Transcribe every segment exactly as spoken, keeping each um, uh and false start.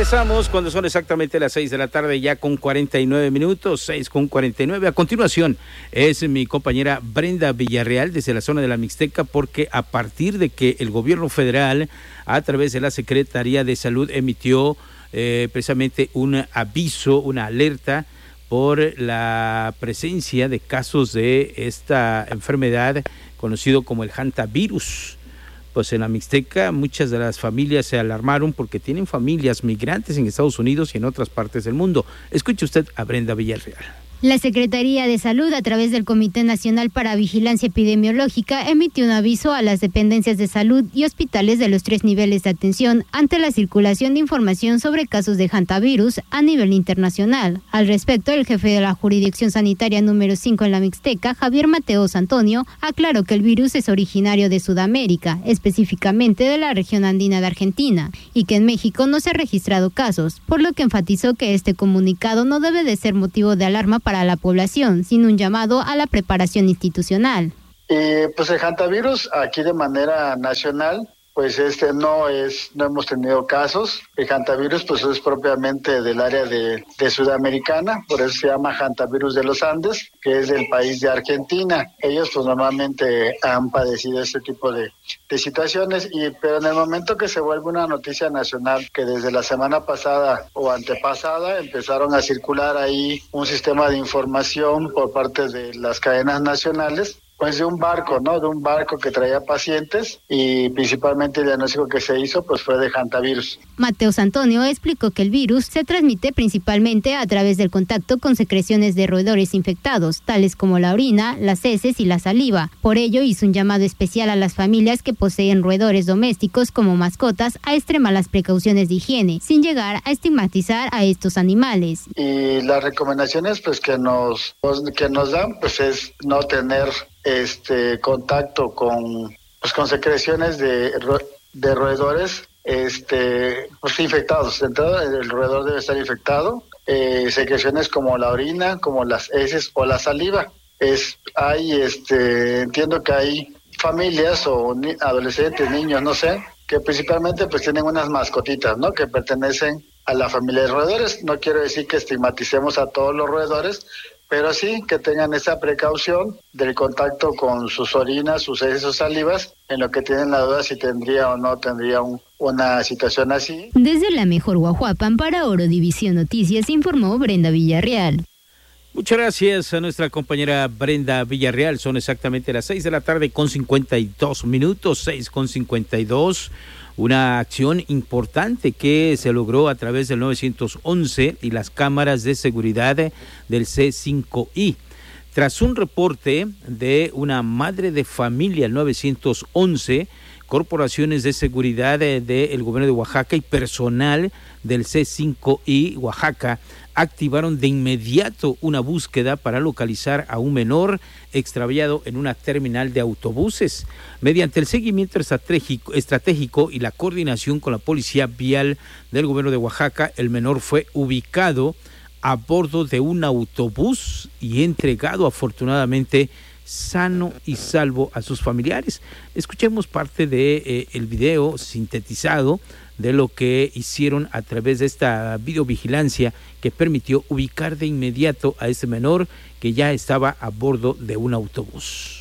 Regresamos cuando son exactamente las seis de la tarde, ya con cuarenta y nueve minutos, seis con cuarenta y nueve. A continuación es mi compañera Brenda Villarreal desde la zona de la Mixteca, porque a partir de que el gobierno federal, a través de la Secretaría de Salud, emitió eh, precisamente un aviso, una alerta por la presencia de casos de esta enfermedad conocido como el hantavirus. Pues en la Mixteca muchas de las familias se alarmaron porque tienen familias migrantes en Estados Unidos y en otras partes del mundo. Escuche usted a Brenda Villarreal. La Secretaría de Salud, a través del Comité Nacional para Vigilancia Epidemiológica, emitió un aviso a las dependencias de salud y hospitales de los tres niveles de atención ante la circulación de información sobre casos de hantavirus a nivel internacional. Al respecto, el jefe de la Jurisdicción Sanitaria número cinco en la Mixteca, Javier Mateos Antonio, aclaró que el virus es originario de Sudamérica, específicamente de la región andina de Argentina, y que en México no se han registrado casos, por lo que enfatizó que este comunicado no debe de ser motivo de alarma para la población, sino un llamado a la preparación institucional. Eh, pues el hantavirus aquí de manera nacional, pues este no es, no hemos tenido casos. El hantavirus pues es propiamente del área de, de Sudamericana, por eso se llama hantavirus de los Andes, que es del país de Argentina. Ellos pues normalmente han padecido este tipo de, de situaciones, y pero en el momento que se vuelve una noticia nacional, que desde la semana pasada o antepasada empezaron a circular ahí un sistema de información por parte de las cadenas nacionales, pues de un barco, ¿no? De un barco que traía pacientes, y principalmente el diagnóstico que se hizo pues fue de hantavirus. Mateos Antonio explicó que el virus se transmite principalmente a través del contacto con secreciones de roedores infectados, tales como la orina, las heces y la saliva. Por ello hizo un llamado especial a las familias que poseen roedores domésticos como mascotas a extremar las precauciones de higiene, sin llegar a estigmatizar a estos animales. Y las recomendaciones pues que nos, pues, que nos dan pues es no tener este contacto con pues con secreciones de, de roedores este pues infectados. Entonces el roedor debe estar infectado. Eh, secreciones como la orina, como las heces o la saliva. Es hay este entiendo que hay familias o ni, adolescentes, niños, no sé, que principalmente pues tienen unas mascotitas, ¿no? Que pertenecen a la familia de roedores. No quiero decir que estigmaticemos a todos los roedores, pero sí que tengan esa precaución del contacto con sus orinas, sus heces o salivas, en lo que tienen la duda si tendría o no tendría un, una situación así. Desde la mejor Guajuapan para Oro División Noticias, informó Brenda Villarreal. Muchas gracias a nuestra compañera Brenda Villarreal. Son exactamente las seis de la tarde con cincuenta y dos minutos, seis con cincuenta y dos. Una acción importante que se logró a través del nueve once y las cámaras de seguridad del C cinco I. Tras un reporte de una madre de familia, el nueve once, corporaciones de seguridad del de gobierno de Oaxaca y personal del C cinco I Oaxaca activaron de inmediato una búsqueda para localizar a un menor extraviado en una terminal de autobuses. Mediante el seguimiento estratégico, estratégico y la coordinación con la policía vial del gobierno de Oaxaca, el menor fue ubicado a bordo de un autobús y entregado afortunadamente sano y salvo a sus familiares. Escuchemos parte de eh, el video sintetizado de lo que hicieron a través de esta videovigilancia que permitió ubicar de inmediato a ese menor que ya estaba a bordo de un autobús.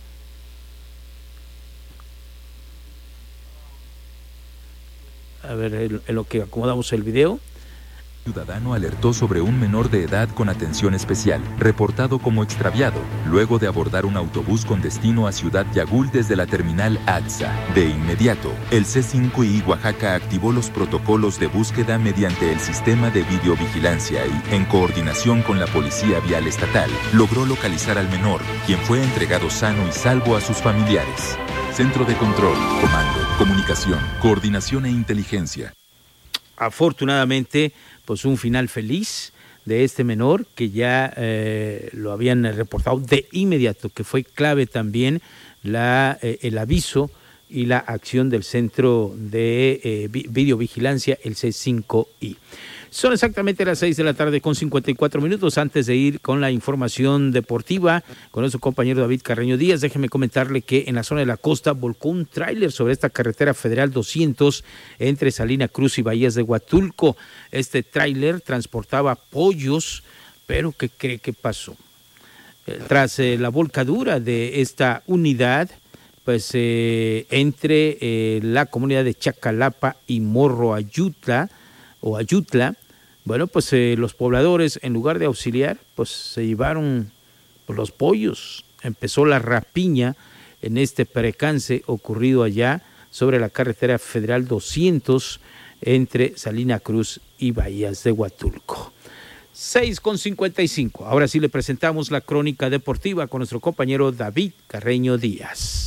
A ver, en, en lo que acomodamos el video. Ciudadano alertó sobre un menor de edad con atención especial, reportado como extraviado, luego de abordar un autobús con destino a Ciudad Yagul desde la terminal A X A. De inmediato, el C cinco I Oaxaca activó los protocolos de búsqueda mediante el sistema de videovigilancia y, en coordinación con la Policía Vial Estatal, logró localizar al menor, quien fue entregado sano y salvo a sus familiares. Centro de Control, Comando, Comunicación, Coordinación e Inteligencia. Afortunadamente, pues un final feliz de este menor que ya eh, lo habían reportado de inmediato, que fue clave también la, eh, el aviso y la acción del Centro de eh, Videovigilancia, el C cinco I. Son exactamente las seis de la tarde con cincuenta y cuatro minutos. Antes de ir con la información deportiva con nuestro compañero David Carreño Díaz, déjeme comentarle que en la zona de la costa volcó un tráiler sobre esta carretera federal doscientos entre Salina Cruz y Bahías de Huatulco. Este tráiler transportaba pollos, pero ¿qué cree que pasó? Tras eh, la volcadura de esta unidad, pues eh, entre eh, la comunidad de Chacalapa y Morro Ayutla, o Ayutla, bueno, pues eh, los pobladores, en lugar de auxiliar, pues se llevaron pues, los pollos. Empezó la rapiña en este percance ocurrido allá sobre la carretera federal doscientos entre Salina Cruz y Bahías de Huatulco. seis con cincuenta y cinco. Ahora sí le presentamos la crónica deportiva con nuestro compañero David Carreño Díaz.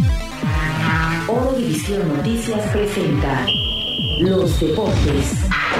Oro División Noticias presenta Los Deportes.